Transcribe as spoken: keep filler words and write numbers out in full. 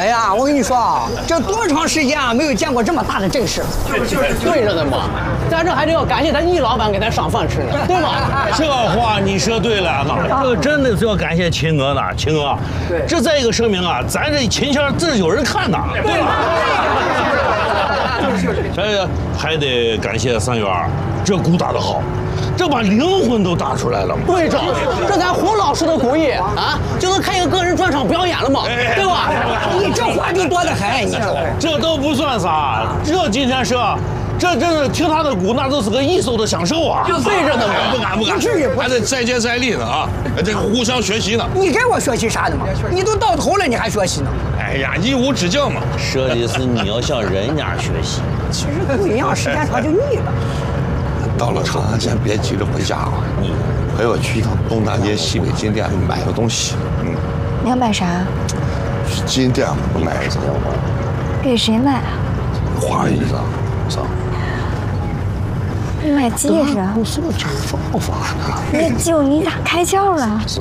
哎呀，我跟你说啊，这多长时间啊没有见过这么大的阵势了。 对着呢嘛，咱这还得要感谢咱倪老板给咱上饭吃呢，对吧？ 这话你说对了，这个真的是要感谢秦哥呢，秦哥。 对， 这再一个说明啊，咱这秦腔这是有人看的。 对吧？ 这还得感谢三元，这鼓打得好，这把灵魂都打出来了。 队长，这咱胡老师的鼓艺啊，就能开一个个人专场表演了嘛，对吧？ 你这话就多得很，你说。 这都不算啥，这今天是。这真是听他的鼓，那都是个艺术的享受啊！ 就对着呢嘛， 不敢不敢，还得再接再厉呢啊！这个互相学习呢。 你跟我学习啥的嘛？你都到头了，你还学习呢？ 哎呀，以武之教嘛。 说的是你要向人家学习。 其实不一样，时间长就腻了。 到了长安先别急着回家了，你陪我去一趟东大街西北金店买个东西。嗯， 你要买啥？ 去金店买一个。 给谁买啊？ 花姨子，上。 你买戒指啊？ 不是这方法呢。 那就你咋开窍了？